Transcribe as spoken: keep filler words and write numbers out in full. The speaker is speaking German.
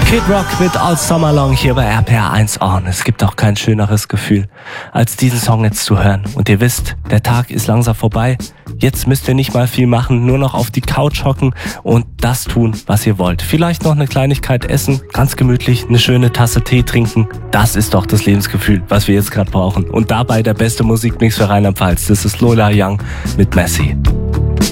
Kid Rock mit All Summer Long hier bei R P R eins On. Es gibt auch kein schöneres Gefühl, als diesen Song jetzt zu hören. Und ihr wisst, der Tag ist langsam vorbei. Jetzt müsst ihr nicht mal viel machen, nur noch auf die Couch hocken und das tun, was ihr wollt. Vielleicht noch eine Kleinigkeit essen, ganz gemütlich, eine schöne Tasse Tee trinken. Das ist doch das Lebensgefühl, was wir jetzt gerade brauchen. Und dabei der beste Musikmix für Rheinland-Pfalz. Das ist Lola Young mit Messi.